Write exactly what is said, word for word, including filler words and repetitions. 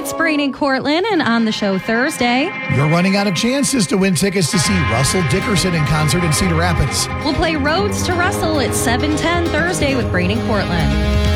It's Brain and Cortland, and on the show Thursday, you're running out of chances to win tickets to see Russell Dickerson in concert in Cedar Rapids. We'll play Roads to Russell at seven ten Thursday with Brain and Cortland.